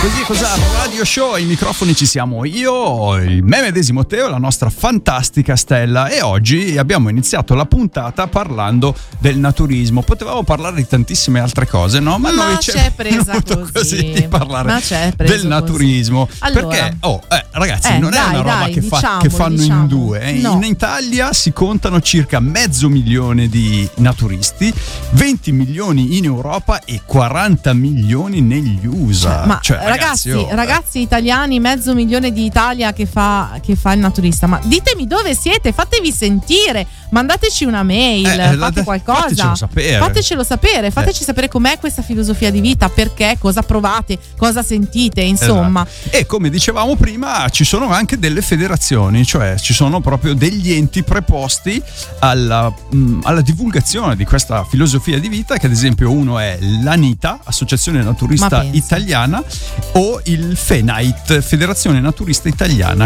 Così cosa radio show, ai microfoni ci siamo io, il me medesimo Teo, la nostra fantastica Stella, e oggi abbiamo iniziato la puntata parlando del naturismo. Potevamo parlare di tantissime altre cose, no? Ma noi c'è presa così di parlare del naturismo. Allora, perché ragazzi, non è una roba che fanno in due. No. In Italia si contano circa 500.000 di naturisti, 20 milioni in Europa e 40 milioni negli USA. Ma ragazzi italiani, 500.000 di Italia che fa il naturista. Ma ditemi dove siete, fatevi sentire, mandateci una mail, fate qualcosa. Fatecelo sapere, fateci sapere com'è questa filosofia di vita, perché, cosa provate, cosa sentite, insomma. Esatto. E come dicevamo prima, ci sono anche delle federazioni, cioè ci sono proprio degli enti preposti alla divulgazione di questa filosofia di vita, che ad esempio uno è l'ANITA, Associazione Naturista Italiana, o il FENAIT, Federazione Naturista Italiana,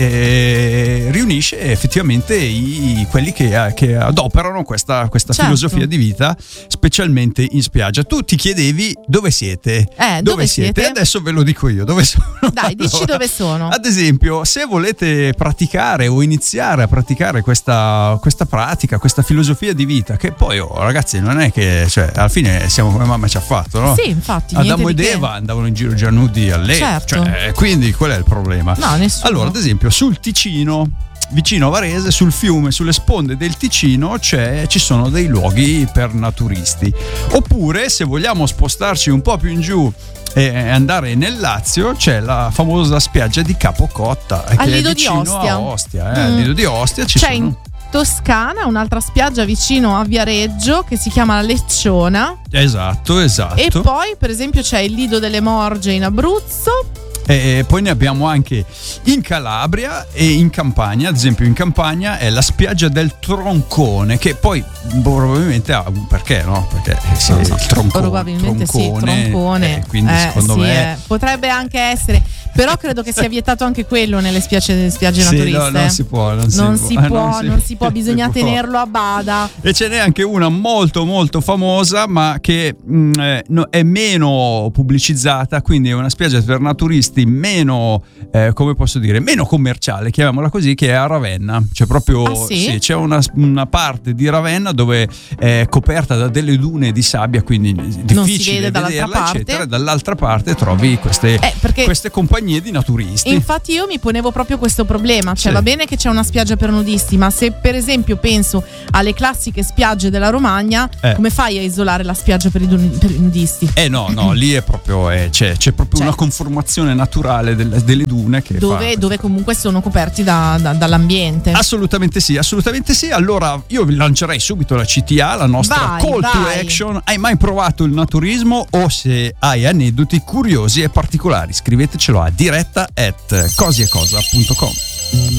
che riunisce effettivamente quelli che adoperano questa filosofia di vita, specialmente in spiaggia. Tu ti chiedevi dove siete? Dove siete? Adesso ve lo dico io dove sono. Dai, dici dove sono. Ad esempio, se volete praticare o iniziare a praticare questa pratica, questa filosofia di vita, che poi ragazzi non è che, cioè, alla fine siamo come mamma ci ha fatto, no? Sì, infatti. Adamo ed Eva andavano in giro già nudi a lei, certo. Cioè, quindi qual è il problema? No, nessuno. Allora, ad esempio, sul Ticino, vicino a Varese, sul fiume, sulle sponde del Ticino ci sono dei luoghi per naturisti. Oppure, se vogliamo spostarci un po' più in giù e andare nel Lazio, c'è la famosa spiaggia di Capocotta, che è vicino a Ostia. Al Lido di Ostia c'è in Toscana un'altra spiaggia vicino a Viareggio che si chiama la Lecciona. Esatto. E poi per esempio c'è il Lido delle Morge in Abruzzo. E poi ne abbiamo anche in Calabria e in Campania. Ad esempio in Campania è la spiaggia del Troncone, che poi probabilmente ha un perché, no? Perché il troncone, probabilmente troncone, quindi secondo me potrebbe anche essere, però credo che sia vietato anche quello nelle spiagge naturiste. No, non si può, bisogna tenerlo a bada. E ce n'è anche una molto molto famosa, ma che è meno pubblicizzata, quindi è una spiaggia per naturisti meno, come posso dire, meno commerciale, chiamiamola così, che è a Ravenna. C'è proprio c'è una parte di Ravenna dove è coperta da delle dune di sabbia, quindi difficile vederla, eccetera. E dall'altra parte trovi queste compagnie di naturisti. Infatti io mi ponevo proprio questo problema, cioè va bene che c'è una spiaggia per nudisti, ma se per esempio penso alle classiche spiagge della Romagna, come fai a isolare la spiaggia per i nudisti? No, lì è proprio c'è proprio una conformazione naturale delle dune che dove comunque sono coperti dall'ambiente. Assolutamente sì. Allora io vi lancerei subito la CTA, la nostra call to action. Hai mai provato il naturismo? O se hai aneddoti curiosi e particolari, scrivetecelo a diretta@cosiecosa.com.